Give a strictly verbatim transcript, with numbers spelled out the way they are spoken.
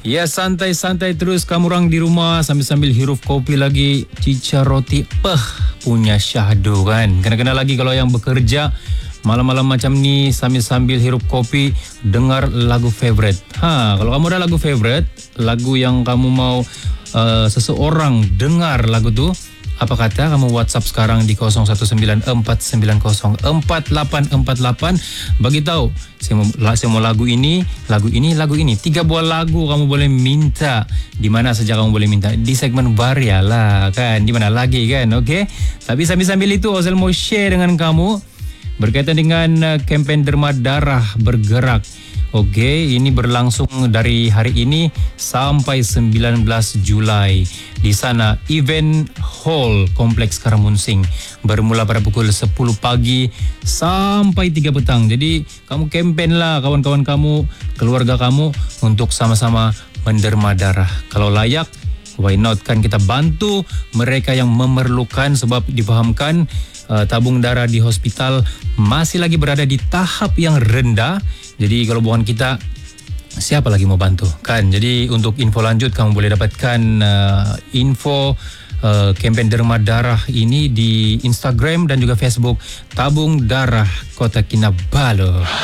Ya, santai-santai terus kamu orang di rumah sambil-sambil hirup kopi lagi, cica roti peh punya syahdu kan. Kena-kena lagi kalau yang bekerja malam-malam macam ni sambil-sambil hirup kopi dengar lagu favorite. Ha, kalau kamu ada lagu favorite, lagu yang kamu mau uh, seseorang dengar lagu tu, apa kata kamu WhatsApp sekarang di kosong satu sembilan empat sembilan kosong empat lapan empat lapan. Bagi tahu saya mau, saya mau lagu ini, lagu ini, lagu ini. Tiga buah lagu kamu boleh minta. Di mana saja kamu boleh minta. Di segmen Varia lah kan. Di mana lagi kan, okey. Tapi sambil-sambil itu Ozel mau share dengan kamu berkaitan dengan uh, kempen Derma Darah Bergerak. Okey, ini berlangsung dari hari ini sampai sembilan belas Julai di sana Event Hall Kompleks Karamunsing, bermula pada pukul sepuluh pagi sampai tiga petang. Jadi kamu kempen lah kawan-kawan kamu, keluarga kamu untuk sama-sama menderma darah. Kalau layak, why not kan kita bantu mereka yang memerlukan, sebab difahamkan uh, tabung darah di hospital masih lagi berada di tahap yang rendah. Jadi kalau bukan kita, siapa lagi mau bantu kan? Jadi untuk info lanjut kamu boleh dapatkan uh, info uh, kempen derma darah ini di Instagram dan juga Facebook Tabung Darah Kota Kinabalu.